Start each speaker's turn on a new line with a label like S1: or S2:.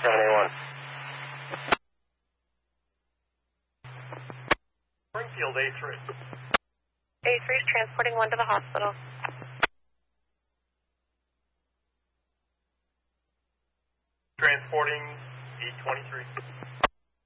S1: 781.
S2: Springfield A3.
S3: A3 is transporting one to the hospital.
S2: Transporting E23.